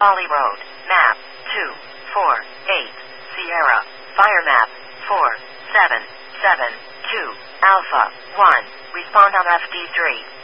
Ollie Road, map 248, Sierra, fire map 4772, Alpha 1, respond on FD3.